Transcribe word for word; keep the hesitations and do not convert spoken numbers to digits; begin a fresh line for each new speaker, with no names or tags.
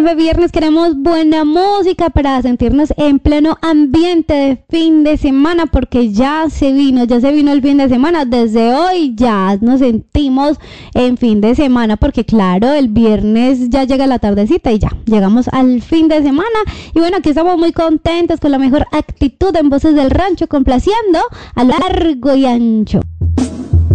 de viernes, queremos buena música para sentirnos en pleno ambiente de fin de semana, porque ya se vino, ya se vino el fin de semana. Desde hoy ya nos sentimos en fin de semana, porque claro, el viernes ya llega la tardecita y ya llegamos al fin de semana. Y bueno, aquí estamos muy contentos con la mejor actitud en Voces del Rancho, complaciendo a lo largo y ancho.